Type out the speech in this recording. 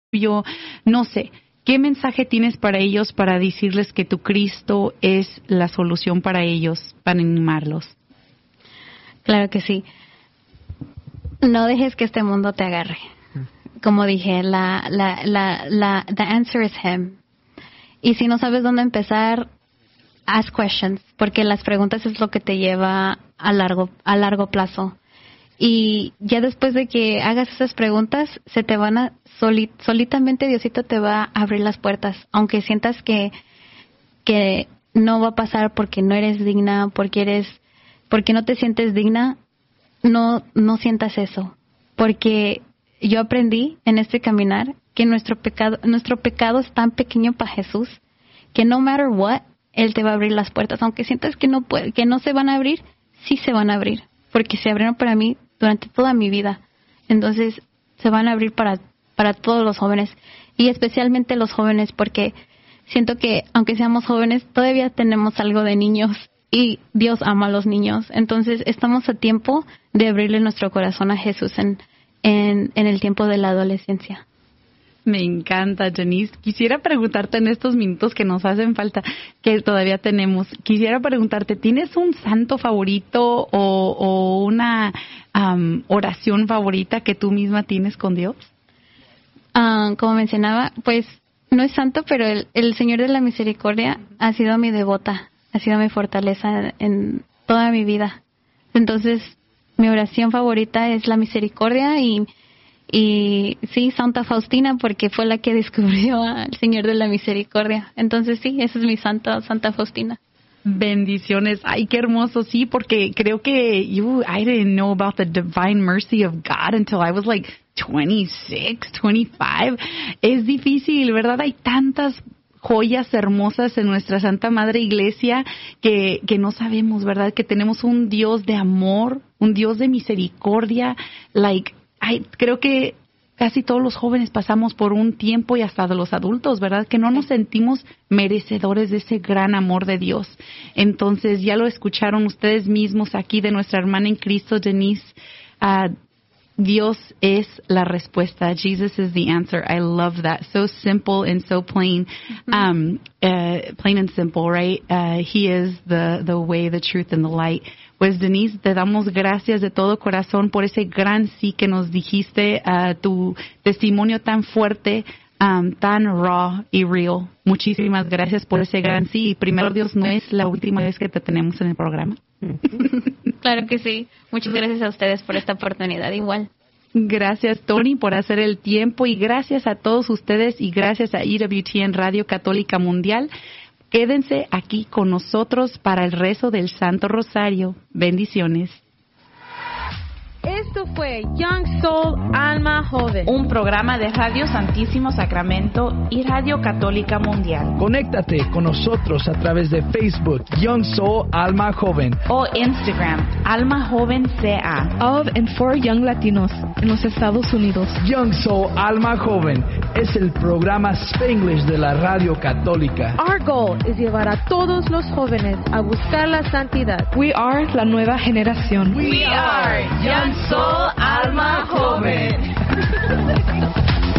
yo no sé. ¿Qué mensaje tienes para ellos para decirles que tu Cristo es la solución para ellos, para animarlos? Claro que sí. No dejes que este mundo te agarre. Como dije, the answer is Him. Y si no sabes dónde empezar, ask questions, porque las preguntas es lo que te lleva a largo plazo. Y ya después de que hagas esas preguntas, se te van a solitamente Diosito te va a abrir las puertas, aunque sientas que no va a pasar porque no eres digna, porque no te sientes digna. No sientas eso, porque yo aprendí en este caminar que nuestro pecado es tan pequeño para Jesús que no matter what, Él te va a abrir las puertas, aunque sientas que no se van a abrir, sí se van a abrir, porque se abrieron para mí durante toda mi vida. Entonces se van a abrir para todos los jóvenes, y especialmente los jóvenes, porque siento que aunque seamos jóvenes todavía tenemos algo de niños. Y Dios ama a los niños. Entonces, estamos a tiempo de abrirle nuestro corazón a Jesús en el tiempo de la adolescencia. Me encanta, Janice. Quisiera preguntarte en estos minutos que nos hacen falta, que todavía tenemos, quisiera preguntarte, ¿tienes un santo favorito o una oración favorita que tú misma tienes con Dios? Como mencionaba, pues no es santo, pero el Señor de la Misericordia ha sido mi devota. Ha sido mi fortaleza en toda mi vida. Entonces, mi oración favorita es la misericordia y sí, Santa Faustina, porque fue la que descubrió al Señor de la Misericordia. Entonces, sí, esa es mi Santa Faustina. Bendiciones. Ay, qué hermoso. Sí, porque creo que I didn't know about the divine mercy of God until I was like 26, 25. Es difícil, ¿verdad? Hay tantas joyas hermosas en nuestra Santa Madre Iglesia que no sabemos, ¿verdad? Que tenemos un Dios de amor, un Dios de misericordia. Creo que casi todos los jóvenes pasamos por un tiempo, y hasta de los adultos, ¿verdad? Que no nos sentimos merecedores de ese gran amor de Dios. Entonces, ya lo escucharon ustedes mismos aquí de nuestra hermana en Cristo, Denise. Dios es la respuesta. Jesus is the answer. I love that. So simple and so plain. Plain and simple, right? He is the way, the truth, and the light. Pues, Denise, te damos gracias de todo corazón por ese gran sí que nos dijiste, tu testimonio tan fuerte, tan raw y real. Muchísimas gracias por ese gran sí. Y primero Dios, no es la última vez que te tenemos en el programa. Claro que sí. Muchas gracias a ustedes por esta oportunidad. Igual. Gracias, Tony, por hacer el tiempo, y gracias a todos ustedes, y gracias a EWTN Radio Católica Mundial. Quédense aquí con nosotros para el rezo del Santo Rosario. Bendiciones. Esto fue Young Soul Alma Joven, un programa de Radio Santísimo Sacramento y Radio Católica Mundial. Conéctate con nosotros a través de Facebook Young Soul Alma Joven o Instagram Alma Joven CA. Of and for Young Latinos en los Estados Unidos. Young Soul Alma Joven es el programa Spanglish de la Radio Católica. Our goal es llevar a todos los jóvenes a buscar la santidad. We are la nueva generación. We are Young Soul Alma Joven.